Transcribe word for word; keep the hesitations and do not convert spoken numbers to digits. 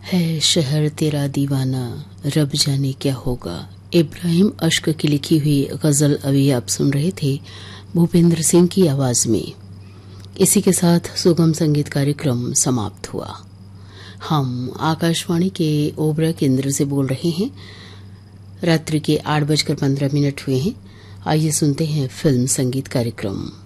है शहर तेरा दीवाना, रब जाने क्या होगा। इब्राहिम अश्क की लिखी हुई गजल अभी आप सुन रहे थे भूपेंद्र सिंह की आवाज में। इसी के साथ सुगम संगीत कार्यक्रम समाप्त हुआ। हम आकाशवाणी के ओबरा केंद्र से बोल रहे हैं। रात्रि के आठ बजकर पंद्रह मिनट हुए हैं। आइए सुनते हैं फिल्म संगीत कार्यक्रम।